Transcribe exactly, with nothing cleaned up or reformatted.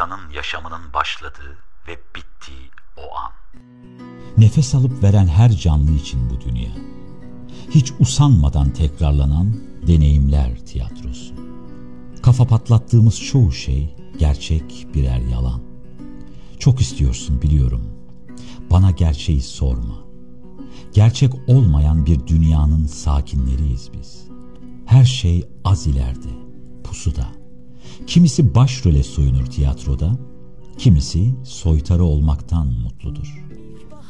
insanın yaşamının başladığı ve bittiği o an. Nefes alıp veren her canlı için bu dünya. Hiç usanmadan tekrarlanan deneyimler tiyatrosu. Kafa patlattığımız çoğu şey gerçek birer yalan. Çok istiyorsun biliyorum. Bana gerçeği sorma. Gerçek olmayan bir dünyanın sakinleriyiz biz. Her şey az ileride, pusuda. Kimisi başrole soyunur tiyatroda, kimisi soytarı olmaktan mutludur.